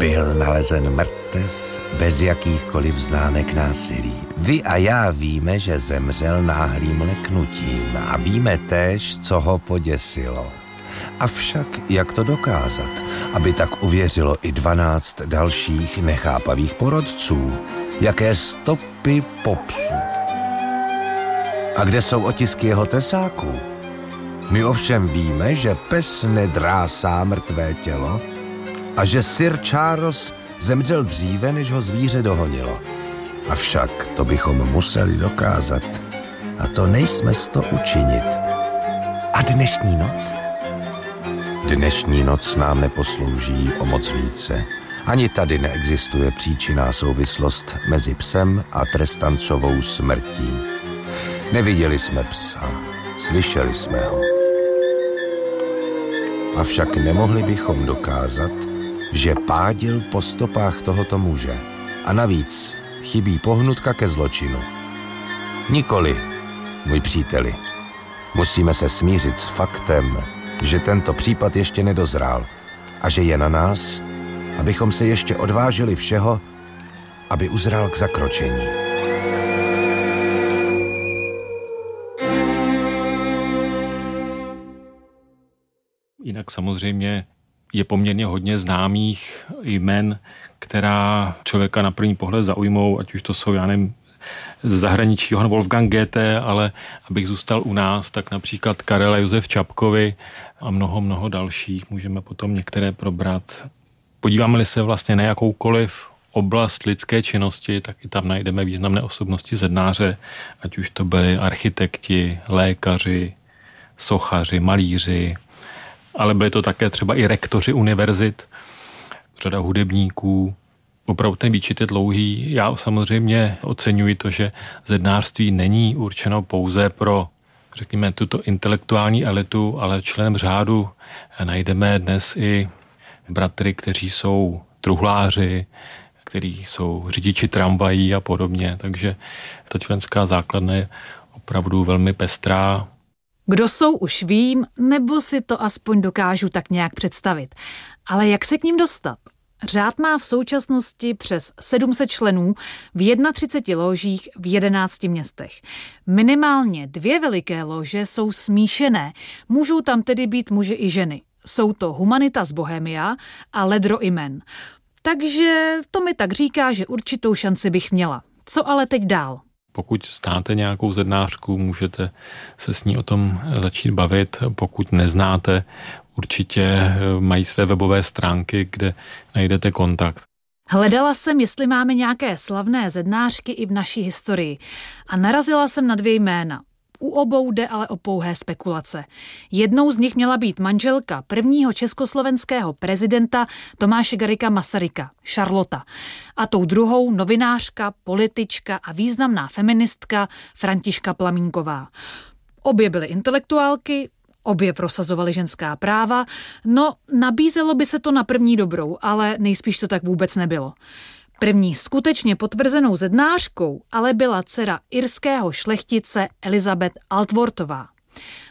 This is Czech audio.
byl nalezen mrtev bez jakýchkoliv známek násilí. Vy a já víme, že zemřel náhlým leknutím a víme též, co ho poděsilo. Avšak jak to dokázat, aby tak uvěřilo i 12 dalších nechápavých porodců? Jaké stopy po psu? A kde jsou otisky jeho tesáků? My ovšem víme, že pes nedrásá mrtvé tělo a že Sir Charles zemřel dříve, než ho zvíře dohonilo. Avšak to bychom museli dokázat. A to nejsme s to učinit. A dnešní noc? Dnešní noc nám neposlouží o moc více. Ani tady neexistuje příčinná souvislost mezi psem a trestancovou smrtí. Neviděli jsme psa, slyšeli jsme ho. Avšak nemohli bychom dokázat, že pádil po stopách tohoto muže. A navíc chybí pohnutka ke zločinu. Nikoli, můj příteli. Musíme se smířit s faktem, že tento případ ještě nedozrál a že je na nás, abychom se ještě odvážili všeho, aby uzrál k zakročení. Jinak samozřejmě je poměrně hodně známých jmen, která člověka na první pohled zaujmou, ať už to jsou, já nevím, z zahraničí Johann Wolfgang Goethe, ale abych zůstal u nás, tak například Karel a Josef Čapkovi a mnoho dalších. Můžeme potom některé probrat. Podíváme-li se vlastně na jakoukoliv oblast lidské činnosti, tak i tam najdeme významné osobnosti zednáře, ať už to byli architekti, lékaři, sochaři, malíři, ale byli to také třeba i rektoři univerzit, řada hudebníků. Opravdu ten výčet je dlouhý. Já samozřejmě oceňuji to, že zednářství není určeno pouze pro, řekněme, tuto intelektuální elitu, ale členem řádu najdeme dnes i bratry, kteří jsou truhláři, kteří jsou řidiči tramvají a podobně. Takže ta členská základna je opravdu velmi pestrá. Kdo jsou, už vím, nebo si to aspoň dokážu tak nějak představit. Ale jak se k ním dostat? Řád má v současnosti přes 700 členů v 31 ložích v 11 městech. Minimálně 2 veliké lože jsou smíšené. Můžou tam tedy být muži i ženy. Jsou to Humanitas Bohemia a Ledro Imen. Takže to mi tak říká, že určitou šanci bych měla. Co ale teď dál? Pokud znáte nějakou zednářku, můžete se s ní o tom začít bavit. Pokud neznáte, určitě mají své webové stránky, kde najdete kontakt. Hledala jsem, jestli máme nějaké slavné zednářky i v naší historii. A narazila jsem na 2 jména. U obou jde ale o pouhé spekulace. Jednou z nich měla být manželka prvního československého prezidenta Tomáše Garrigua Masaryka, Charlotta. A tou druhou novinářka, politička a významná feministka Františka Plamínková. Obě byly intelektuálky, obě prosazovaly ženská práva, no nabízelo by se to na první dobrou, ale nejspíš to tak vůbec nebylo. První skutečně potvrzenou zednářkou ale byla dcera irského šlechtice Elizabeth Altworthová.